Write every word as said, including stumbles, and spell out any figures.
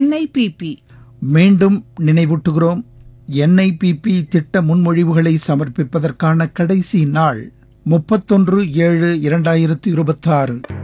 N I P B. மீண்டும் நினைவூட்டுகிறோம், என் I P B திட்ட முன்மொழிவுகளை சமர்ப்பிப்பதற்கான கடைசி நாள் முப்பத்தொன்று ஏழு இரண்டாயிரத்து இருபத்தாறு.